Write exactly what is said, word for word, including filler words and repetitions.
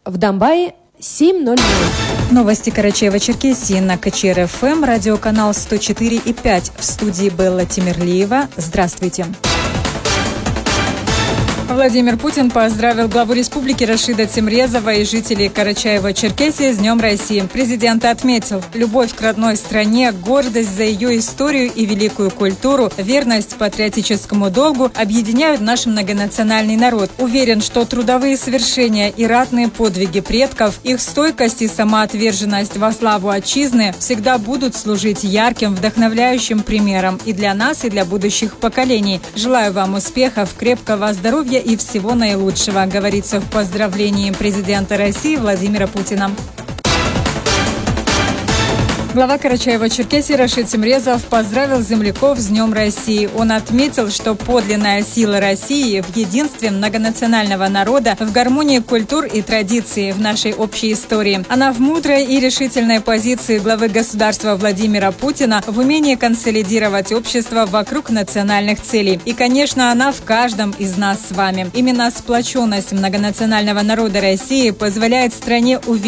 В Донбайе семь ноль ноль. Новости Карачаево-Черкесии на КЧР-ФМ, радиоканал сто четыре и пять. В студии Белла Тимирлиева. Здравствуйте. Владимир Путин поздравил главу республики Рашида Тимрезова и жителей Карачаево-Черкесии с Днем России. Президент отметил: любовь к родной стране, гордость за ее историю и великую культуру, верность патриотическому долгу объединяют наш многонациональный народ. Уверен, что трудовые свершения и ратные подвиги предков, их стойкость и самоотверженность во славу отчизны всегда будут служить ярким, вдохновляющим примером и для нас, и для будущих поколений. Желаю вам успехов, крепкого здоровья и всего наилучшего, говорится в поздравлении президента России Владимира Путина. Глава Карачаево-Черкесии Рашид Тимрезов поздравил земляков с Днем России. Он отметил, что подлинная сила России в единстве многонационального народа, в гармонии культур и традиций в нашей общей истории. Она в мудрой и решительной позиции главы государства Владимира Путина в умении консолидировать общество вокруг национальных целей. И, конечно, она в каждом из нас с вами. Именно сплоченность многонационального народа России позволяет стране увидеть